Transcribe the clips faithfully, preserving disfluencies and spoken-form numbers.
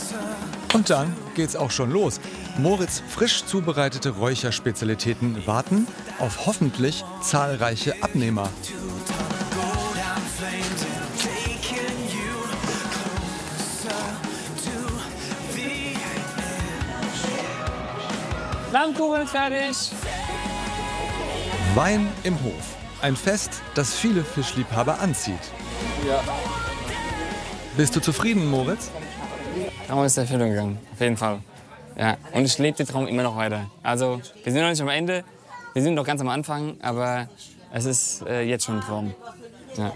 Und dann geht's auch schon los. Moritz' frisch zubereitete Räucherspezialitäten warten auf hoffentlich zahlreiche Abnehmer. Lammkuchen fertig. Wein im Hof. Ein Fest, das viele Fischliebhaber anzieht. Ja. Bist du zufrieden, Moritz? Traum ist Erfüllung gegangen, auf jeden Fall. Ja. Und ich lebe den Traum immer noch weiter. Also, wir sind noch nicht am Ende, wir sind noch ganz am Anfang, aber es ist äh, jetzt schon ein Traum. Ja.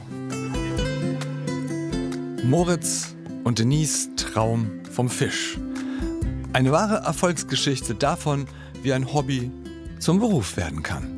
Moritz und Denise Traum vom Fisch. Eine wahre Erfolgsgeschichte davon, wie ein Hobby zum Beruf werden kann.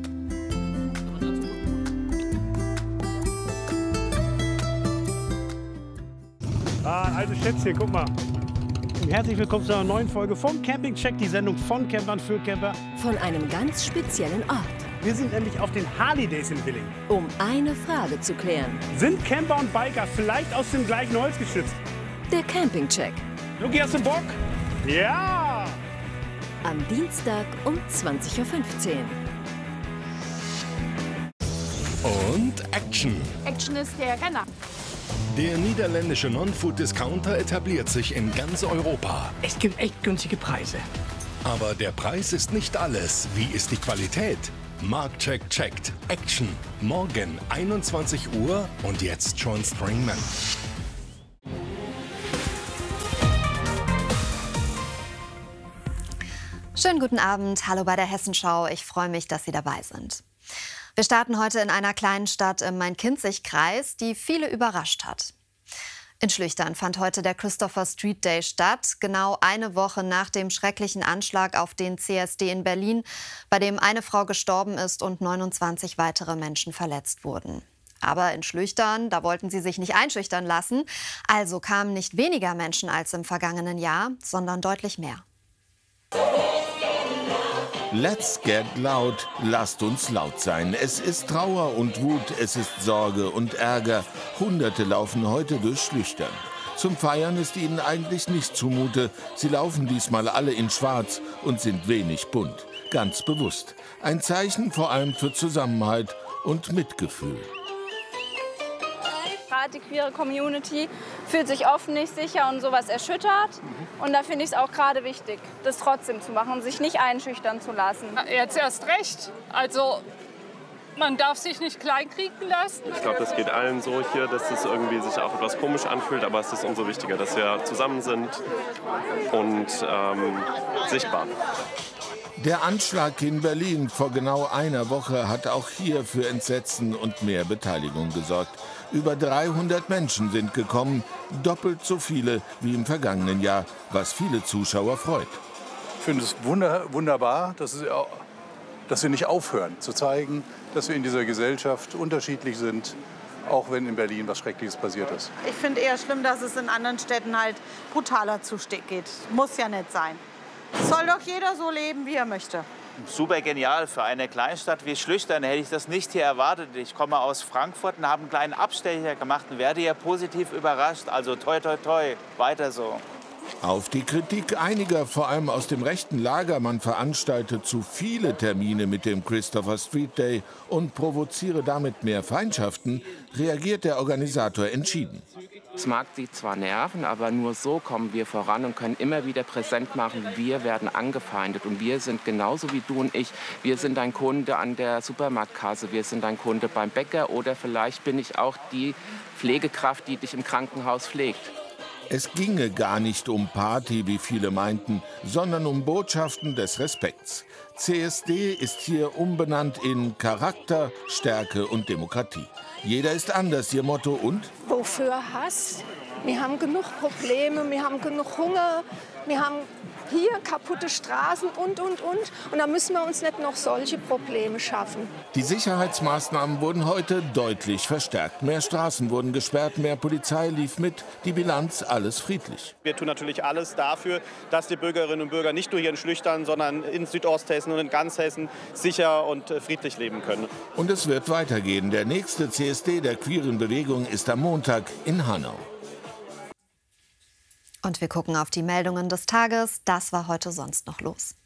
Ah, alte Schätzchen, guck mal. Und herzlich willkommen zu einer neuen Folge vom Camping Check, die Sendung von Campern für Camper. Von einem ganz speziellen Ort. Wir sind nämlich auf den Harley Days in Willingen. Um eine Frage zu klären. Sind Camper und Biker vielleicht aus dem gleichen Holz geschnitzt? Der Camping Check. Luki, hast du Bock? Ja! Am Dienstag um zwanzig Uhr fünfzehn. Und Action. Action ist der Renner. Der niederländische Non-Food-Discounter etabliert sich in ganz Europa. Es gibt echt günstige Preise. Aber der Preis ist nicht alles. Wie ist die Qualität? Marktcheck checkt. Action. Morgen einundzwanzig Uhr und jetzt schon streamen. Schönen guten Abend, hallo bei der Hessenschau. Ich freue mich, dass Sie dabei sind. Wir starten heute in einer kleinen Stadt im Main-Kinzig-Kreis, die viele überrascht hat. In Schlüchtern fand heute der Christopher Street Day statt, genau eine Woche nach dem schrecklichen Anschlag auf den C S D in Berlin, bei dem eine Frau gestorben ist und neunundzwanzig weitere Menschen verletzt wurden. Aber in Schlüchtern, da wollten sie sich nicht einschüchtern lassen. Also kamen nicht weniger Menschen als im vergangenen Jahr, sondern deutlich mehr. Let's get loud, lasst uns laut sein. Es ist Trauer und Wut, es ist Sorge und Ärger. Hunderte laufen heute durch Schlüchtern. Zum Feiern ist ihnen eigentlich nicht zumute. Sie laufen diesmal alle in Schwarz und sind wenig bunt. Ganz bewusst. Ein Zeichen vor allem für Zusammenhalt und Mitgefühl. Die queere Community fühlt sich oft nicht sicher und sowas erschüttert. Und da finde ich es auch gerade wichtig, das trotzdem zu machen und sich nicht einschüchtern zu lassen. Jetzt erst recht. Also man darf sich nicht kleinkriegen lassen. Ich glaube, das geht allen so hier, dass es irgendwie sich auch etwas komisch anfühlt. Aber es ist umso wichtiger, dass wir zusammen sind und ähm, sichtbar. Der Anschlag in Berlin vor genau einer Woche hat auch hier für Entsetzen und mehr Beteiligung gesorgt. Über dreihundert Menschen sind gekommen, doppelt so viele wie im vergangenen Jahr, was viele Zuschauer freut. Ich finde es wunder, wunderbar, dass, es, dass wir nicht aufhören zu zeigen, dass wir in dieser Gesellschaft unterschiedlich sind, auch wenn in Berlin was Schreckliches passiert ist. Ich finde eher schlimm, dass es in anderen Städten halt brutaler zugeht. Muss ja nicht sein. Soll doch jeder so leben, wie er möchte. Super genial. Für eine Kleinstadt wie Schlüchtern hätte ich das nicht hier erwartet. Ich komme aus Frankfurt und habe einen kleinen Abstecher gemacht und werde hier positiv überrascht. Also toi, toi, toi, weiter so. Auf die Kritik einiger, vor allem aus dem rechten Lager, man veranstalte zu viele Termine mit dem Christopher Street Day und provoziere damit mehr Feindschaften, reagiert der Organisator entschieden. Es mag Sie zwar nerven, aber nur so kommen wir voran und können immer wieder präsent machen, wir werden angefeindet. Und wir sind genauso wie du und ich, wir sind ein Kunde an der Supermarktkasse, wir sind ein Kunde beim Bäcker oder vielleicht bin ich auch die Pflegekraft, die dich im Krankenhaus pflegt. Es ginge gar nicht um Party, wie viele meinten, sondern um Botschaften des Respekts. C S D ist hier umbenannt in Charakter, Stärke und Demokratie. Jeder ist anders, ihr Motto, und? Wofür Hass? Wir haben genug Probleme, wir haben genug Hunger, wir haben hier kaputte Straßen und, und, und. Und da müssen wir uns nicht noch solche Probleme schaffen. Die Sicherheitsmaßnahmen wurden heute deutlich verstärkt. Mehr Straßen wurden gesperrt, mehr Polizei lief mit. Die Bilanz, alles friedlich. Wir tun natürlich alles dafür, dass die Bürgerinnen und Bürger nicht nur hier in Schlüchtern, sondern in Südosthessen und in ganz Hessen sicher und friedlich leben können. Und es wird weitergehen. Der nächste C S D der queeren Bewegung ist am Montag in Hanau. Und wir gucken auf die Meldungen des Tages. Das war heute sonst noch los.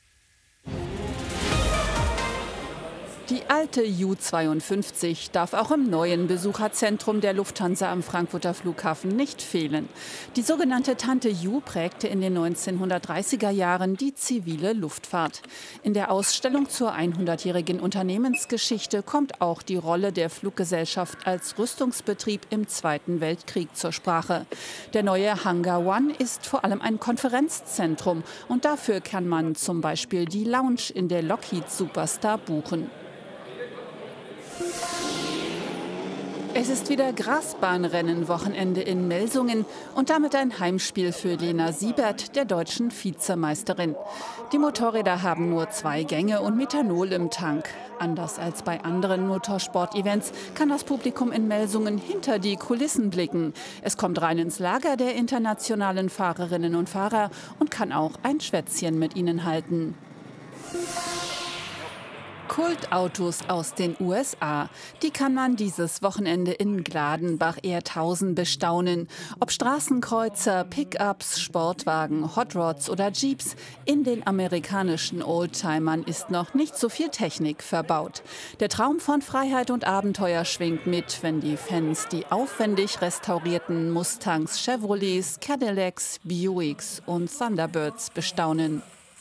Die alte Ju zweiundfünfzig darf auch im neuen Besucherzentrum der Lufthansa am Frankfurter Flughafen nicht fehlen. Die sogenannte Tante Ju prägte in den neunzehnhundertdreißiger Jahren die zivile Luftfahrt. In der Ausstellung zur hundertjährigen Unternehmensgeschichte kommt auch die Rolle der Fluggesellschaft als Rüstungsbetrieb im Zweiten Weltkrieg zur Sprache. Der neue Hangar One ist vor allem ein Konferenzzentrum und dafür kann man zum Beispiel die Lounge in der Lockheed Superstar buchen. Es ist wieder Grasbahnrennen-Wochenende in Melsungen und damit ein Heimspiel für Lena Siebert, der deutschen Vizemeisterin. Die Motorräder haben nur zwei Gänge und Methanol im Tank. Anders als bei anderen Motorsport-Events kann das Publikum in Melsungen hinter die Kulissen blicken. Es kommt rein ins Lager der internationalen Fahrerinnen und Fahrer und kann auch ein Schwätzchen mit ihnen halten. Kultautos aus den U S A, die kann man dieses Wochenende in Gladenbach-Ehrthausen bestaunen. Ob Straßenkreuzer, Pickups, Sportwagen, Hot Rods oder Jeeps, in den amerikanischen Oldtimern ist noch nicht so viel Technik verbaut. Der Traum von Freiheit und Abenteuer schwingt mit, wenn die Fans die aufwendig restaurierten Mustangs, Chevrolets, Cadillacs, Buicks und Thunderbirds bestaunen.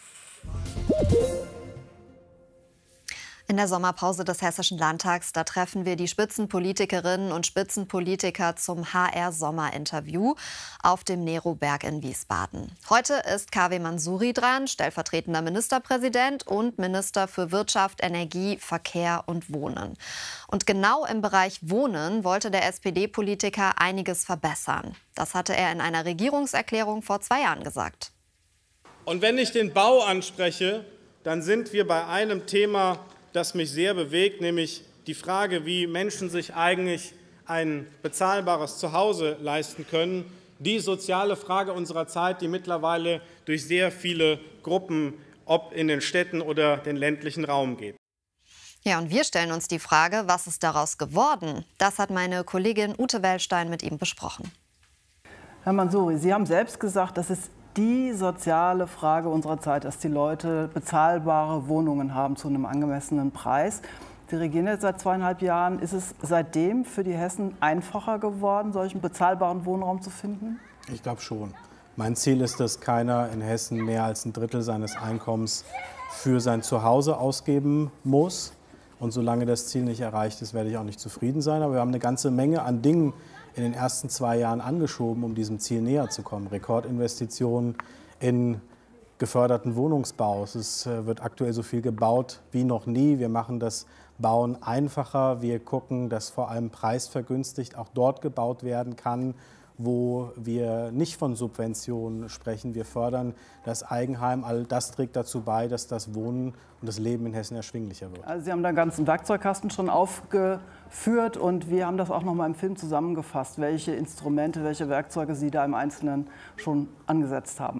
In der Sommerpause des Hessischen Landtags, da treffen wir die Spitzenpolitikerinnen und Spitzenpolitiker zum H R-Sommerinterview auf dem Neroberg in Wiesbaden. Heute ist K W Mansouri dran, stellvertretender Ministerpräsident und Minister für Wirtschaft, Energie, Verkehr und Wohnen. Und genau im Bereich Wohnen wollte der S P D-Politiker einiges verbessern. Das hatte er in einer Regierungserklärung vor zwei Jahren gesagt. Und wenn ich den Bau anspreche, dann sind wir bei einem Thema, das mich sehr bewegt, nämlich die Frage, wie Menschen sich eigentlich ein bezahlbares Zuhause leisten können. Die soziale Frage unserer Zeit, die mittlerweile durch sehr viele Gruppen, ob in den Städten oder den ländlichen Raum geht. Ja, und wir stellen uns die Frage, was ist daraus geworden? Das hat meine Kollegin Ute Wellstein mit ihm besprochen. Herr Mansouri, Sie haben selbst gesagt, das ist die soziale Frage unserer Zeit, dass die Leute bezahlbare Wohnungen haben zu einem angemessenen Preis. Sie regieren jetzt seit zweieinhalb Jahren. Ist es seitdem für die Hessen einfacher geworden, solchen bezahlbaren Wohnraum zu finden? Ich glaube schon. Mein Ziel ist, dass keiner in Hessen mehr als ein Drittel seines Einkommens für sein Zuhause ausgeben muss. Und solange das Ziel nicht erreicht ist, werde ich auch nicht zufrieden sein. Aber wir haben eine ganze Menge an Dingen in den ersten zwei Jahren angeschoben, um diesem Ziel näher zu kommen. Rekordinvestitionen in geförderten Wohnungsbau. Es wird aktuell so viel gebaut wie noch nie. Wir machen das Bauen einfacher. Wir gucken, dass vor allem preisvergünstigt auch dort gebaut werden kann, wo wir nicht von Subventionen sprechen. Wir fördern das Eigenheim. All das trägt dazu bei, dass das Wohnen und das Leben in Hessen erschwinglicher wird. Also Sie haben da einen ganzen Werkzeugkasten schon aufgeführt und wir haben das auch noch mal im Film zusammengefasst, welche Instrumente, welche Werkzeuge Sie da im Einzelnen schon angesetzt haben.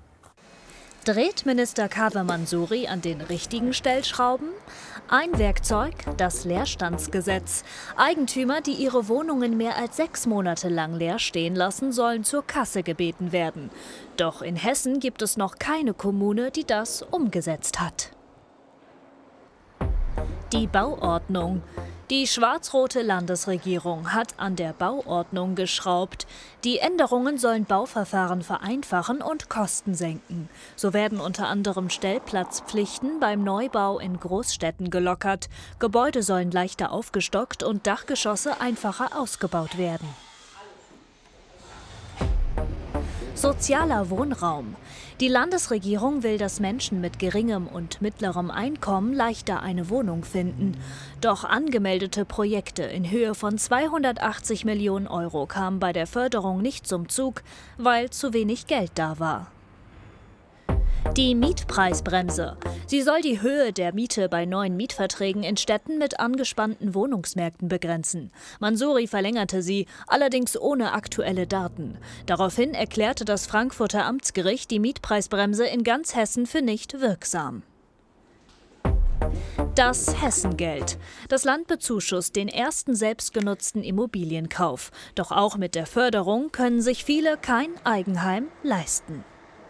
Dreht Minister K W Mansouri an den richtigen Stellschrauben? Ein Werkzeug, das Leerstandsgesetz. Eigentümer, die ihre Wohnungen mehr als sechs Monate lang leer stehen lassen, sollen zur Kasse gebeten werden. Doch in Hessen gibt es noch keine Kommune, die das umgesetzt hat. Die Bauordnung. Die schwarz-rote Landesregierung hat an der Bauordnung geschraubt. Die Änderungen sollen Bauverfahren vereinfachen und Kosten senken. So werden unter anderem Stellplatzpflichten beim Neubau in Großstädten gelockert. Gebäude sollen leichter aufgestockt und Dachgeschosse einfacher ausgebaut werden. Sozialer Wohnraum. Die Landesregierung will, dass Menschen mit geringem und mittlerem Einkommen leichter eine Wohnung finden. Doch angemeldete Projekte in Höhe von zweihundertachtzig Millionen Euro kamen bei der Förderung nicht zum Zug, weil zu wenig Geld da war. Die Mietpreisbremse. Sie soll die Höhe der Miete bei neuen Mietverträgen in Städten mit angespannten Wohnungsmärkten begrenzen. Mansouri verlängerte sie, allerdings ohne aktuelle Daten. Daraufhin erklärte das Frankfurter Amtsgericht die Mietpreisbremse in ganz Hessen für nicht wirksam. Das Hessengeld. Das Land bezuschusst den ersten selbstgenutzten Immobilienkauf. Doch auch mit der Förderung können sich viele kein Eigenheim leisten.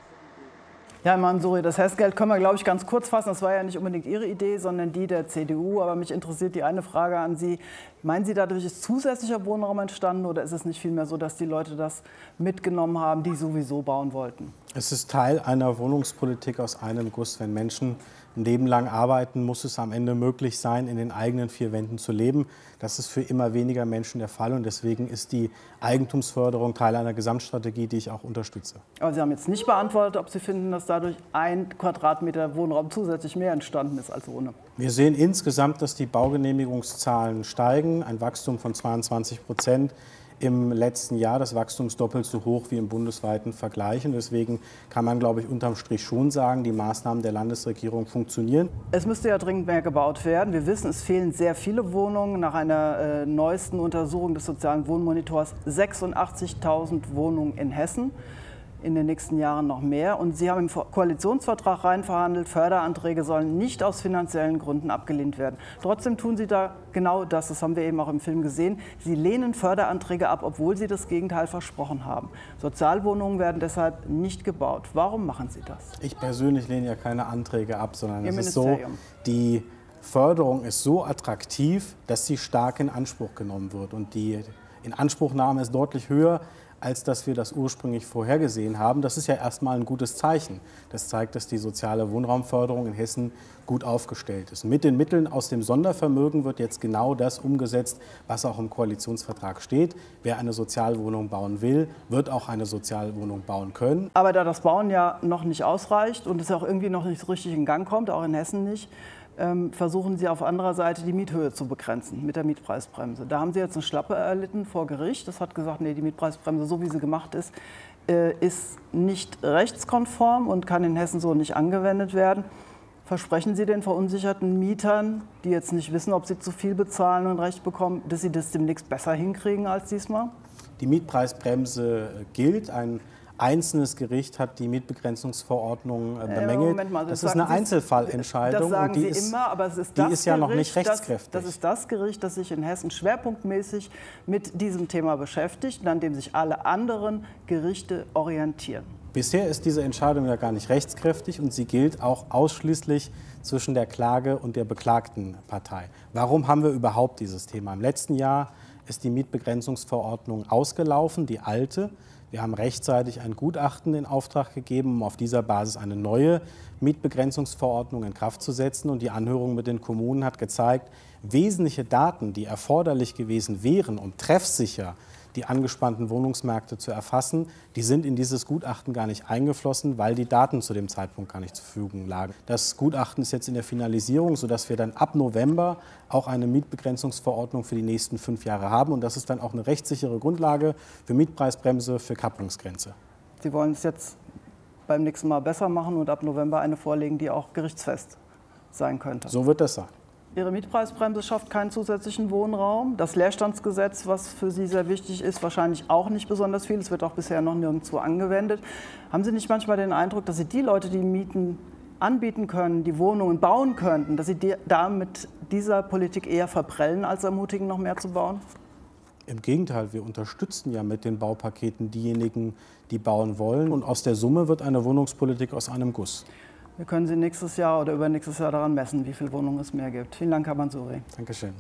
Ja, Herr Mansouri, das Hessengeld können wir, glaube ich, ganz kurz fassen. Das war ja nicht unbedingt Ihre Idee, sondern die der C D U. Aber mich interessiert die eine Frage an Sie. Meinen Sie, dadurch ist zusätzlicher Wohnraum entstanden oder ist es nicht vielmehr so, dass die Leute das mitgenommen haben, die sowieso bauen wollten? Es ist Teil einer Wohnungspolitik aus einem Guss. Wenn Menschen ein Leben lang arbeiten, muss es am Ende möglich sein, in den eigenen vier Wänden zu leben. Das ist für immer weniger Menschen der Fall und deswegen ist die Eigentumsförderung Teil einer Gesamtstrategie, die ich auch unterstütze. Aber Sie haben jetzt nicht beantwortet, ob Sie finden, dass dadurch ein Quadratmeter Wohnraum zusätzlich mehr entstanden ist als ohne. Wir sehen insgesamt, dass die Baugenehmigungszahlen steigen, ein Wachstum von zweiundzwanzig Prozent. Im letzten Jahr. Das Wachstum ist doppelt so hoch wie im bundesweiten Vergleich. Und deswegen kann man, glaube ich, unterm Strich schon sagen, die Maßnahmen der Landesregierung funktionieren. Es müsste ja dringend mehr gebaut werden. Wir wissen, es fehlen sehr viele Wohnungen. Nach einer äh, neuesten Untersuchung des sozialen Wohnmonitors sechsundachtzigtausend Wohnungen in Hessen. In den nächsten Jahren noch mehr. Und Sie haben im Koalitionsvertrag reinverhandelt, Förderanträge sollen nicht aus finanziellen Gründen abgelehnt werden. Trotzdem tun Sie da genau das, das haben wir eben auch im Film gesehen. Sie lehnen Förderanträge ab, obwohl Sie das Gegenteil versprochen haben. Sozialwohnungen werden deshalb nicht gebaut. Warum machen Sie das? Ich persönlich lehne ja keine Anträge ab, sondern Ihr es ist so, die Förderung ist so attraktiv, dass sie stark in Anspruch genommen wird. Und die Inanspruchnahme ist deutlich höher, als dass wir das ursprünglich vorhergesehen haben. Das ist ja erstmal ein gutes Zeichen. Das zeigt, dass die soziale Wohnraumförderung in Hessen gut aufgestellt ist. Mit den Mitteln aus dem Sondervermögen wird jetzt genau das umgesetzt, was auch im Koalitionsvertrag steht. Wer eine Sozialwohnung bauen will, wird auch eine Sozialwohnung bauen können. Aber da das Bauen ja noch nicht ausreicht und es auch irgendwie noch nicht so richtig in Gang kommt, auch in Hessen nicht, Ähm, versuchen Sie auf anderer Seite die Miethöhe zu begrenzen mit der Mietpreisbremse. Da haben Sie jetzt eine Schlappe erlitten vor Gericht. Das hat gesagt, nee, die Mietpreisbremse, so wie sie gemacht ist, äh, ist nicht rechtskonform und kann in Hessen so nicht angewendet werden. Versprechen Sie den verunsicherten Mietern, die jetzt nicht wissen, ob sie zu viel bezahlen und Recht bekommen, dass sie das demnächst besser hinkriegen als diesmal? Die Mietpreisbremse gilt. Ein einzelnes Gericht hat die Mietbegrenzungsverordnung äh, bemängelt. Moment mal, das, das ist eine Sie, Einzelfallentscheidung. Das sagen und die Sie ist, immer, aber es ist die das ist ja Gericht, noch nicht rechtskräftig. Das, das ist das Gericht, das sich in Hessen schwerpunktmäßig mit diesem Thema beschäftigt und an dem sich alle anderen Gerichte orientieren. Bisher ist diese Entscheidung ja gar nicht rechtskräftig und sie gilt auch ausschließlich zwischen der Klage und der beklagten Partei. Warum haben wir überhaupt dieses Thema? Im letzten Jahr ist die Mietbegrenzungsverordnung ausgelaufen, die alte. Wir haben rechtzeitig ein Gutachten in Auftrag gegeben, um auf dieser Basis eine neue Mietbegrenzungsverordnung in Kraft zu setzen. Und die Anhörung mit den Kommunen hat gezeigt, wesentliche Daten, die erforderlich gewesen wären, um treffsicher die angespannten Wohnungsmärkte zu erfassen, die sind in dieses Gutachten gar nicht eingeflossen, weil die Daten zu dem Zeitpunkt gar nicht zur Verfügung lagen. Das Gutachten ist jetzt in der Finalisierung, sodass wir dann ab November auch eine Mietbegrenzungsverordnung für die nächsten fünf Jahre haben. Und das ist dann auch eine rechtssichere Grundlage für Mietpreisbremse, für Kappungsgrenze. Sie wollen es jetzt beim nächsten Mal besser machen und ab November eine vorlegen, die auch gerichtsfest sein könnte. So wird das sein. Ihre Mietpreisbremse schafft keinen zusätzlichen Wohnraum. Das Leerstandsgesetz, was für Sie sehr wichtig ist, wahrscheinlich auch nicht besonders viel. Es wird auch bisher noch nirgendwo angewendet. Haben Sie nicht manchmal den Eindruck, dass Sie die Leute, die Mieten anbieten können, die Wohnungen bauen könnten, dass Sie die, da mit dieser Politik eher verprellen, als ermutigen, noch mehr zu bauen? Im Gegenteil, wir unterstützen ja mit den Baupaketen diejenigen, die bauen wollen. Und aus der Summe wird eine Wohnungspolitik aus einem Guss. Wir können Sie nächstes Jahr oder übernächstes Jahr daran messen, wie viele Wohnungen es mehr gibt. Vielen Dank, Herr Mansouri. Dankeschön.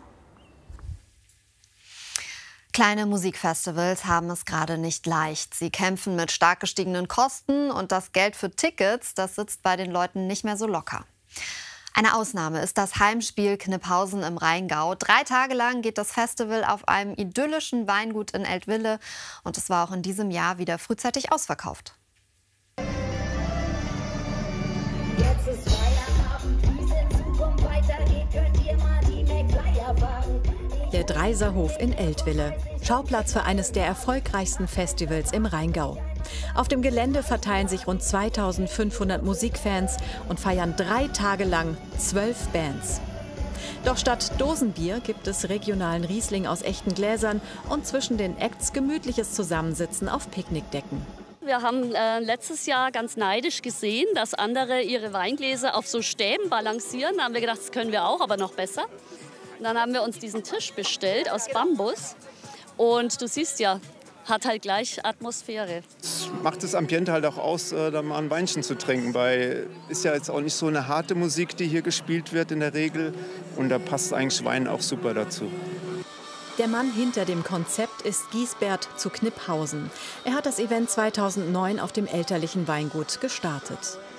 Kleine Musikfestivals haben es gerade nicht leicht. Sie kämpfen mit stark gestiegenen Kosten und das Geld für Tickets, das sitzt bei den Leuten nicht mehr so locker. Eine Ausnahme ist das Heimspiel Kniphausen im Rheingau. Drei Tage lang geht das Festival auf einem idyllischen Weingut in Eltville und es war auch in diesem Jahr wieder frühzeitig ausverkauft. Jetzt ist Feierabend, wie es in Zukunft weitergeht, könnt ihr mal die McFlyer fragen. Der Dreiserhof in Eltville, Schauplatz für eines der erfolgreichsten Festivals im Rheingau. Auf dem Gelände verteilen sich rund zweitausendfünfhundert Musikfans und feiern drei Tage lang zwölf Bands. Doch statt Dosenbier gibt es regionalen Riesling aus echten Gläsern und zwischen den Acts gemütliches Zusammensitzen auf Picknickdecken. wir haben äh, letztes Jahr ganz neidisch gesehen, dass andere ihre Weingläser auf so Stäben balancieren. Da haben wir gedacht, das können wir auch, aber noch besser. Und dann haben wir uns diesen Tisch bestellt aus Bambus. Und du siehst ja, hat halt gleich Atmosphäre. Das macht das Ambiente halt auch aus, da mal ein Weinchen zu trinken, weil ist ja jetzt auch nicht so eine harte Musik, die hier gespielt wird in der Regel. Und da passt eigentlich Wein auch super dazu. Der Mann hinter dem Konzept ist Giesbert zu Kniphausen. Er hat das Event zweitausendneun auf dem elterlichen Weingut gestartet.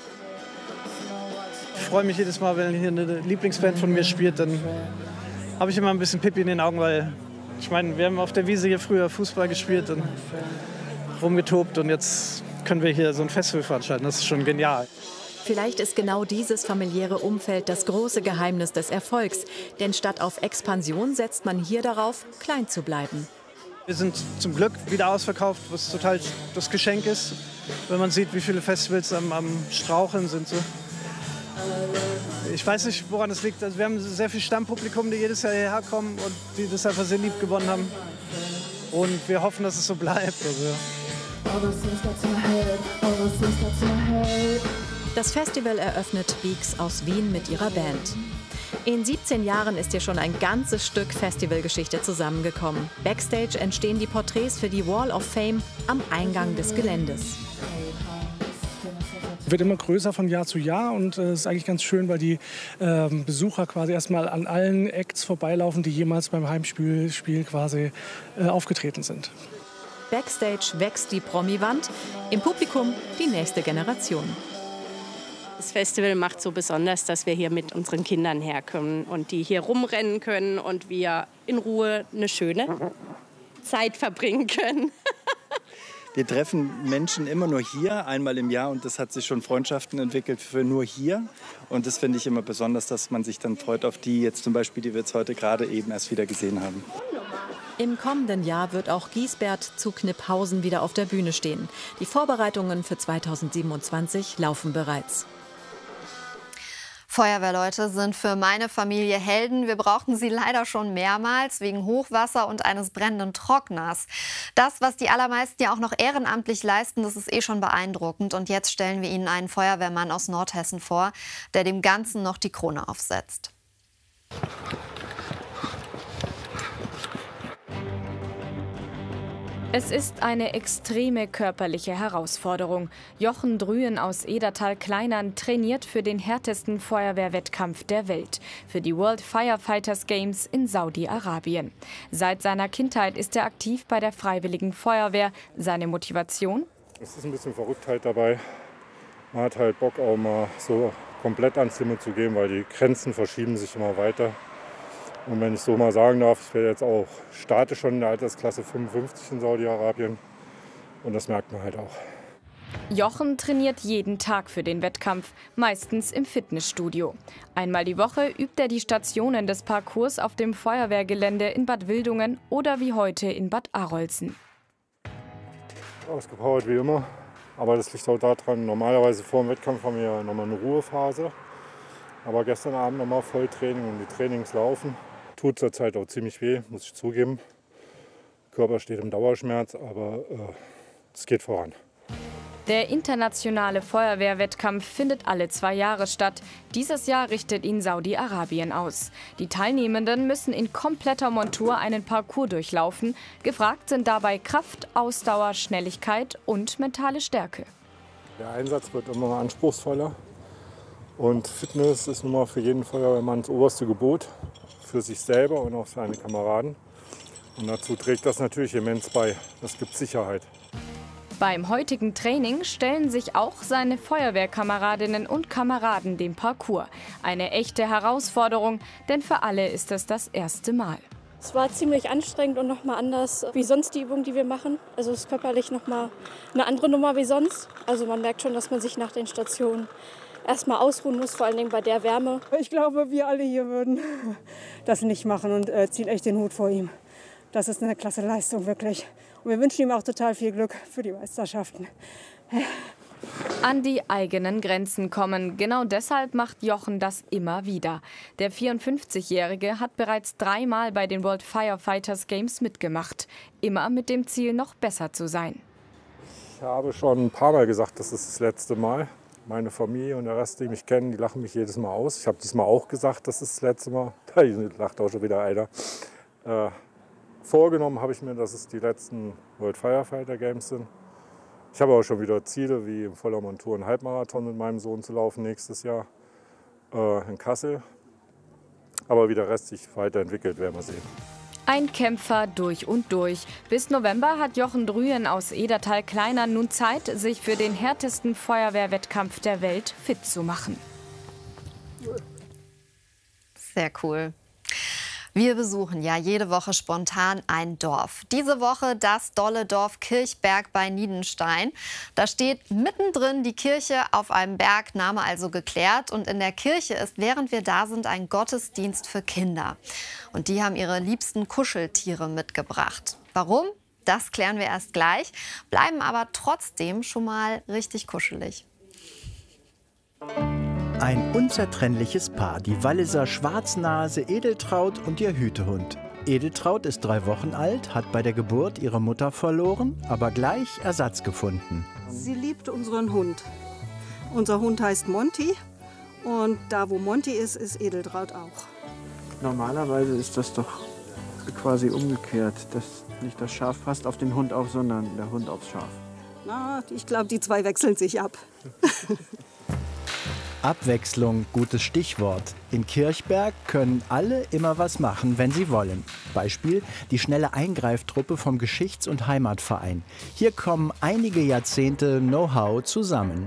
Ich freue mich jedes Mal, wenn hier eine Lieblingsband von mir spielt, dann habe ich immer ein bisschen Pipi in den Augen, weil ich meine, wir haben auf der Wiese hier früher Fußball gespielt und rumgetobt und jetzt können wir hier so ein Festival veranstalten. Das ist schon genial. Vielleicht ist genau dieses familiäre Umfeld das große Geheimnis des Erfolgs. Denn statt auf Expansion setzt man hier darauf, klein zu bleiben. Wir sind zum Glück wieder ausverkauft, was total das Geschenk ist, wenn man sieht, wie viele Festivals am, am Straucheln sind. So. Ich weiß nicht, woran es liegt. Also wir haben sehr viel Stammpublikum, die jedes Jahr hierher kommen und die das einfach sehr lieb gewonnen haben. Und wir hoffen, dass es so bleibt. Also. Das Festival eröffnet Beeks aus Wien mit ihrer Band. In siebzehn Jahren ist hier schon ein ganzes Stück Festivalgeschichte zusammengekommen. Backstage entstehen die Porträts für die Wall of Fame am Eingang des Geländes. Wird immer größer von Jahr zu Jahr und es äh, ist eigentlich ganz schön, weil die äh, Besucher quasi erstmal an allen Acts vorbeilaufen, die jemals beim Heimspiel Spiel quasi äh, aufgetreten sind. Backstage wächst die Promi-Wand, im Publikum die nächste Generation. Das Festival macht so besonders, dass wir hier mit unseren Kindern herkommen und die hier rumrennen können und wir in Ruhe eine schöne Zeit verbringen können. Wir treffen Menschen immer nur hier, einmal im Jahr, und das hat sich schon Freundschaften entwickelt für nur hier. Und das finde ich immer besonders, dass man sich dann freut auf die jetzt zum Beispiel, die wir jetzt heute gerade eben erst wieder gesehen haben. Im kommenden Jahr wird auch Giesbert zu Kniphausen wieder auf der Bühne stehen. Die Vorbereitungen für zweitausendsiebenundzwanzig laufen bereits. Feuerwehrleute sind für meine Familie Helden. Wir brauchten sie leider schon mehrmals wegen Hochwasser und eines brennenden Trockners. Das, was die allermeisten ja auch noch ehrenamtlich leisten, das ist eh schon beeindruckend. Und jetzt stellen wir Ihnen einen Feuerwehrmann aus Nordhessen vor, der dem Ganzen noch die Krone aufsetzt. Es ist eine extreme körperliche Herausforderung. Jochen Drühen aus Edertal-Kleinern trainiert für den härtesten Feuerwehrwettkampf der Welt, für die World Firefighters Games in Saudi-Arabien. Seit seiner Kindheit ist er aktiv bei der Freiwilligen Feuerwehr. Seine Motivation? Es ist ein bisschen Verrücktheit dabei. Man hat halt Bock, auch mal so komplett ans Limit zu gehen, weil die Grenzen verschieben sich immer weiter. Und wenn ich so mal sagen darf, ich werde jetzt auch starte schon in der Altersklasse fünfundfünfzig in Saudi-Arabien. Und das merkt man halt auch. Jochen trainiert jeden Tag für den Wettkampf, meistens im Fitnessstudio. Einmal die Woche übt er die Stationen des Parcours auf dem Feuerwehrgelände in Bad Wildungen oder wie heute in Bad Arolsen. Ausgepowert wie immer, aber das liegt auch daran, normalerweise vor dem Wettkampf haben wir ja nochmal eine Ruhephase. Aber gestern Abend nochmal Volltraining und die Trainings laufen. Tut zurzeit auch ziemlich weh, muss ich zugeben. Der Körper steht im Dauerschmerz, aber äh, es geht voran. Der internationale Feuerwehrwettkampf findet alle zwei Jahre statt. Dieses Jahr richtet ihn Saudi-Arabien aus. Die Teilnehmenden müssen in kompletter Montur einen Parcours durchlaufen. Gefragt sind dabei Kraft, Ausdauer, Schnelligkeit und mentale Stärke. Der Einsatz wird immer anspruchsvoller. Und Fitness ist nun mal für jeden Feuerwehrmann das oberste Gebot, für sich selber und auch seine Kameraden. Und dazu trägt das natürlich immens bei. Das gibt Sicherheit. Beim heutigen Training stellen sich auch seine Feuerwehrkameradinnen und Kameraden dem Parcours. Eine echte Herausforderung, denn für alle ist es das erste Mal. Es war ziemlich anstrengend und noch mal anders wie sonst die Übungen, die wir machen. Also es ist körperlich noch mal eine andere Nummer wie sonst. Also man merkt schon, dass man sich nach den Stationen erstmal ausruhen muss, vor allen Dingen bei der Wärme. Ich glaube, wir alle hier würden das nicht machen und äh, ziehen echt den Hut vor ihm. Das ist eine klasse Leistung, wirklich. Und wir wünschen ihm auch total viel Glück für die Meisterschaften. An die eigenen Grenzen kommen. Genau deshalb macht Jochen das immer wieder. Der vierundfünfzigjährige hat bereits dreimal bei den World Firefighters Games mitgemacht. Immer mit dem Ziel, noch besser zu sein. Ich habe schon ein paar Mal gesagt, das ist das letzte Mal. Meine Familie und der Rest, die mich kennen, die lachen mich jedes Mal aus. Ich habe diesmal auch gesagt, das ist das letzte Mal. Da lacht auch schon wieder einer. Äh, vorgenommen habe ich mir, dass es die letzten World Firefighter Games sind. Ich habe auch schon wieder Ziele, wie im voller Montur einen Halbmarathon mit meinem Sohn zu laufen nächstes Jahr äh, in Kassel. Aber wie der Rest sich weiterentwickelt, werden wir sehen. Ein Kämpfer durch und durch. Bis November hat Jochen Drühen aus Edertal-Kleinern nun Zeit, sich für den härtesten Feuerwehrwettkampf der Welt fit zu machen. Sehr cool. Wir besuchen ja jede Woche spontan ein Dorf. Diese Woche das dolle Dorf Kirchberg bei Niedenstein. Da steht mittendrin die Kirche auf einem Berg, Name also geklärt. Und in der Kirche ist, während wir da sind, ein Gottesdienst für Kinder. Und die haben ihre liebsten Kuscheltiere mitgebracht. Warum? Das klären wir erst gleich, bleiben aber trotzdem schon mal richtig kuschelig. Ein unzertrennliches Paar, die Walliser Schwarznase Edeltraud und ihr Hütehund. Edeltraud ist drei Wochen alt, hat bei der Geburt ihre Mutter verloren, aber gleich Ersatz gefunden. Sie liebt unseren Hund. Unser Hund heißt Monty und da, wo Monty ist, ist Edeltraud auch. Normalerweise ist das doch quasi umgekehrt, dass nicht das Schaf passt auf den Hund auf, sondern der Hund aufs Schaf. Na, ich glaube, die zwei wechseln sich ab. Abwechslung, gutes Stichwort. In Kirchberg können alle immer was machen, wenn sie wollen. Beispiel die schnelle Eingreiftruppe vom Geschichts- und Heimatverein. Hier kommen einige Jahrzehnte Know-how zusammen.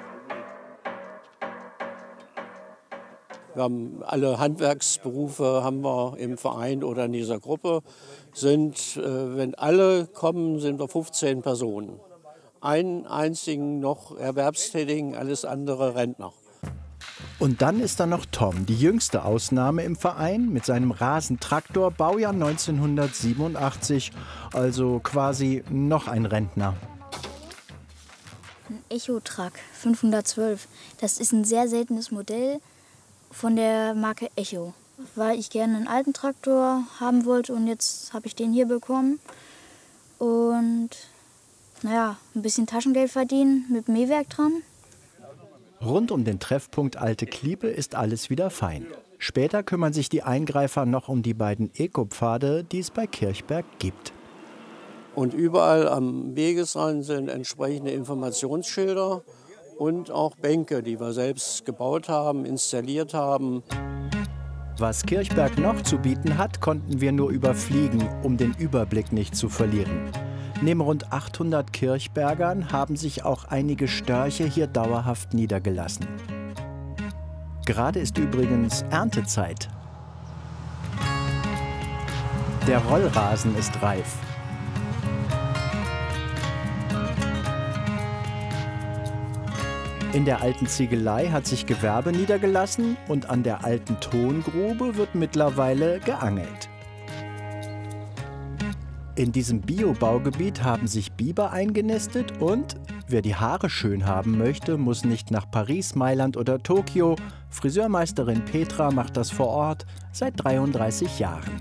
Wir haben alle Handwerksberufe haben wir im Verein oder in dieser Gruppe. Sind, äh, wenn alle kommen, sind wir fünfzehn Personen. Einen einzigen noch Erwerbstätigen, alles andere Rentner. Und dann ist da noch Tom, die jüngste Ausnahme im Verein, mit seinem Rasentraktor, Baujahr neunzehnhundertsiebenundachtzig, also quasi noch ein Rentner. Ein Echo-Truck fünfhundertzwölf. Das ist ein sehr seltenes Modell von der Marke Echo, weil ich gerne einen alten Traktor haben wollte und jetzt habe ich den hier bekommen. Und naja, ein bisschen Taschengeld verdienen mit Mähwerk dran. Rund um den Treffpunkt Alte Kliepe ist alles wieder fein. Später kümmern sich die Eingreifer noch um die beiden Ekopfade, die es bei Kirchberg gibt. Und überall am Wegesrand sind entsprechende Informationsschilder und auch Bänke, die wir selbst gebaut haben, installiert haben. Was Kirchberg noch zu bieten hat, konnten wir nur überfliegen, um den Überblick nicht zu verlieren. Neben rund achthundert Kirchbergern haben sich auch einige Störche hier dauerhaft niedergelassen. Gerade ist übrigens Erntezeit. Der Rollrasen ist reif. In der alten Ziegelei hat sich Gewerbe niedergelassen und an der alten Tongrube wird mittlerweile geangelt. In diesem Biobaugebiet haben sich Biber eingenistet und wer die Haare schön haben möchte, muss nicht nach Paris, Mailand oder Tokio. Friseurmeisterin Petra macht das vor Ort seit dreiunddreißig Jahren.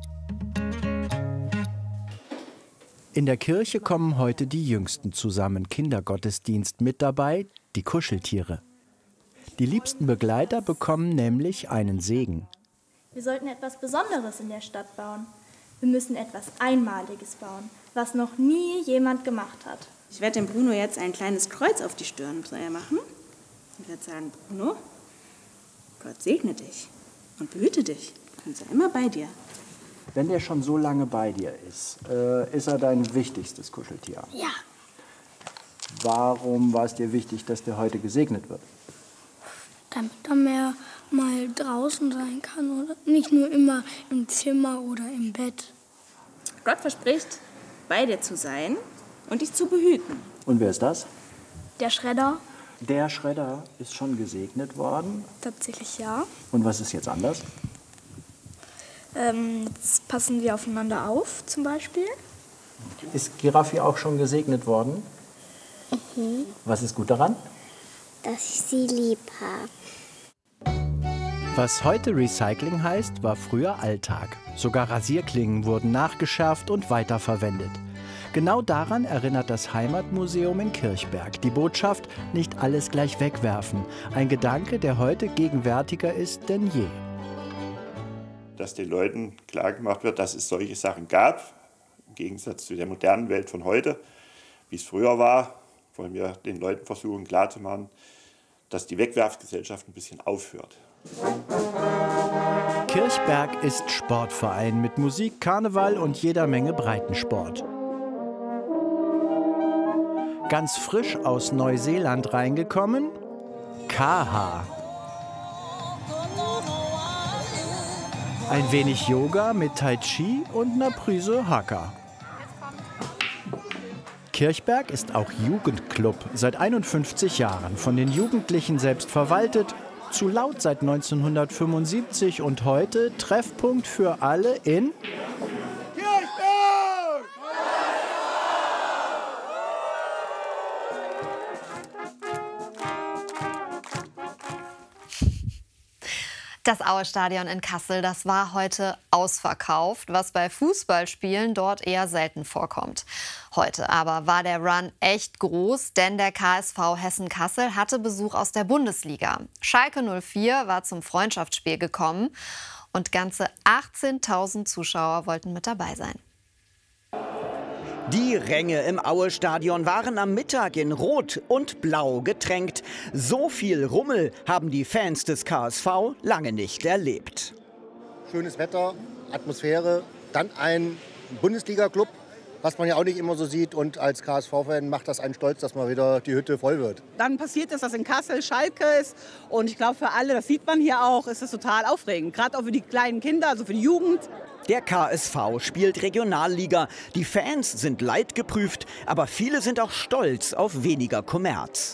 In der Kirche kommen heute die Jüngsten zusammen. Kindergottesdienst mit dabei, die Kuscheltiere. Die liebsten Begleiter bekommen nämlich einen Segen. Wir sollten etwas Besonderes in der Stadt bauen. Wir müssen etwas Einmaliges bauen, was noch nie jemand gemacht hat. Ich werde dem Bruno jetzt ein kleines Kreuz auf die Stirn machen. Ich werde sagen, Bruno, Gott segne dich und behüte dich und sei immer bei dir. Wenn der schon so lange bei dir ist, äh, ist er dein wichtigstes Kuscheltier? Ja. Warum war es dir wichtig, dass der heute gesegnet wird? Damit er mehr mal draußen sein kann oder nicht nur immer im Zimmer oder im Bett. Gott verspricht, bei dir zu sein und dich zu behüten. Und wer ist das? Der Schredder. Der Schredder ist schon gesegnet worden. Tatsächlich ja. Und was ist jetzt anders? Ähm, jetzt passen wir aufeinander auf, zum Beispiel. Ist Giraffi auch schon gesegnet worden? Mhm. Was ist gut daran? Dass ich sie lieb habe. Was heute Recycling heißt, war früher Alltag. Sogar Rasierklingen wurden nachgeschärft und weiterverwendet. Genau daran erinnert das Heimatmuseum in Kirchberg. Die Botschaft: nicht alles gleich wegwerfen. Ein Gedanke, der heute gegenwärtiger ist denn je. Dass den Leuten klar gemacht wird, dass es solche Sachen gab, im Gegensatz zu der modernen Welt von heute, wie es früher war, wollen wir den Leuten versuchen klarzumachen, dass die Wegwerfgesellschaft ein bisschen aufhört. Kirchberg ist Sportverein mit Musik, Karneval und jeder Menge Breitensport. Ganz frisch aus Neuseeland reingekommen, Kaha. Ein wenig Yoga mit Tai Chi und einer Prise Haka. Kirchberg ist auch Jugendclub, seit einundfünfzig Jahren, von den Jugendlichen selbst verwaltet, zu laut seit neunzehnhundertfünfundsiebzig und heute Treffpunkt für alle in Das Aue-Stadion in Kassel, das war heute ausverkauft, was bei Fußballspielen dort eher selten vorkommt. Heute aber war der Run echt groß, denn der K S V Hessen-Kassel hatte Besuch aus der Bundesliga. Schalke null vier war zum Freundschaftsspiel gekommen und ganze achtzehntausend Zuschauer wollten mit dabei sein. Die Ränge im Aue-Stadion waren am Mittag in Rot und Blau getränkt. So viel Rummel haben die Fans des K S V lange nicht erlebt. Schönes Wetter, Atmosphäre, dann ein Bundesliga-Club, was man ja auch nicht immer so sieht. Und als K S V-Fan macht das einen stolz, dass mal wieder die Hütte voll wird. Dann passiert es, dass in Kassel Schalke ist. Und ich glaube, für alle, das sieht man hier auch, ist es total aufregend. Gerade auch für die kleinen Kinder, also für die Jugend. Der K S V spielt Regionalliga. Die Fans sind leidgeprüft, aber viele sind auch stolz auf weniger Kommerz.